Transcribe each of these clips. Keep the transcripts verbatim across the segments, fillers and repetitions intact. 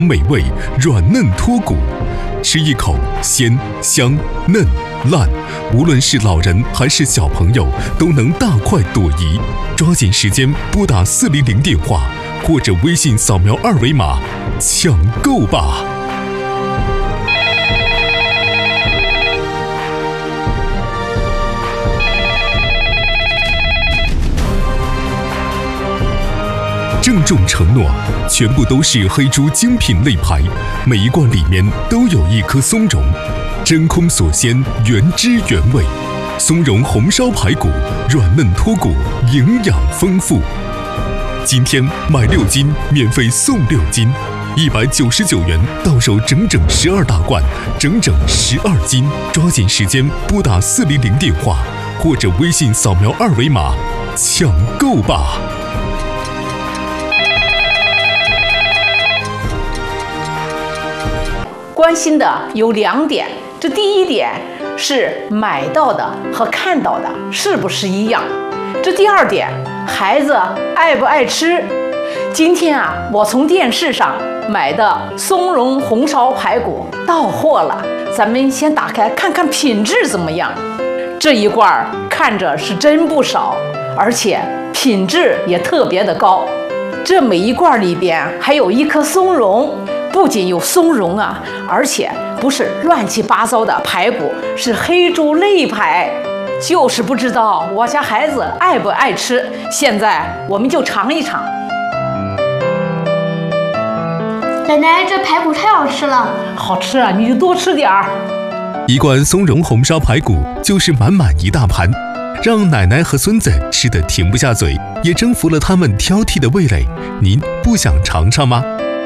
美味软嫩脱骨，吃一口鲜香嫩烂，无论是老人还是小朋友都能大快朵颐。抓紧时间拨打四零零电话，或者微信扫描二维码抢购吧。郑重承诺，全部都是黑猪精品肋排，每一罐里面都有一颗松茸，真空锁鲜，原汁原味。松茸红烧排骨，软嫩脱骨，营养丰富。今天买六斤免费送六斤，一百九十九元到手整整十二大罐，整整十二斤。抓紧时间拨打四零零电话，或者微信扫描二维码抢购吧。 关心的有两点，这第一点是买到的和看到的是不是一样？这第二点，孩子爱不爱吃？今天啊，我从电视上买的松茸红烧排骨到货了，咱们先打开看看品质怎么样。这一罐看着是真不少，而且品质也特别的高。这每一罐里边还有一颗松茸。不仅有松茸啊，而且不是乱七八糟的排骨，是黑猪肋排。就是不知道我家孩子爱不爱吃，现在我们就尝一尝。 奶奶，这排骨太好吃了。 好吃啊，你就多吃点儿。 一罐松茸红烧排骨就是满满一大盘，让奶奶和孙子吃得停不下嘴，也征服了他们挑剔的味蕾。您不想尝尝吗？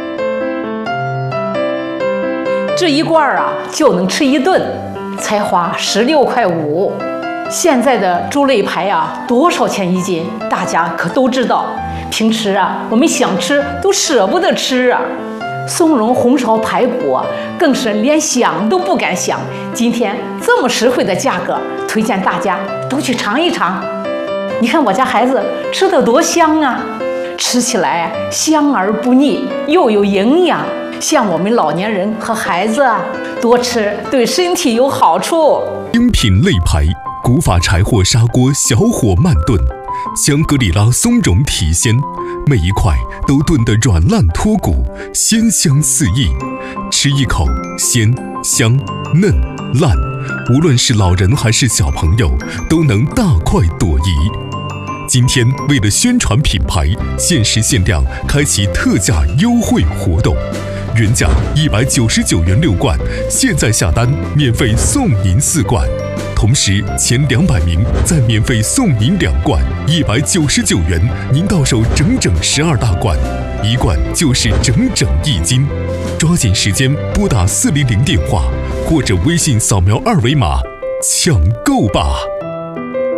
这一罐啊就能吃一顿，才花十六块五。现在的猪肋排啊多少钱一斤？大家可都知道。平时啊我们想吃都舍不得吃啊。松茸红烧排骨啊更是连想都不敢想。今天这么实惠的价格，推荐大家都去尝一尝。你看我家孩子吃得多香啊，吃起来香而不腻，又有营养。像我们老年人和孩子啊，多吃对身体有好处。 精品肋排，古法柴火砂锅小火慢炖，香格里拉松茸提鲜，每一块都炖得软烂脱骨，鲜香四溢。吃一口鲜香嫩烂，无论是老人还是小朋友都能大快朵颐。今天为了宣传品牌，限时限量开启特价优惠活动，原价一百九十九元六罐，现在下单免费送您四罐，同时前两百名再免费送您两罐，一百九十九元您到手整整十二大罐，一罐就是整整一斤。抓紧时间拨打四零零电话，或者微信扫描二维码抢购吧。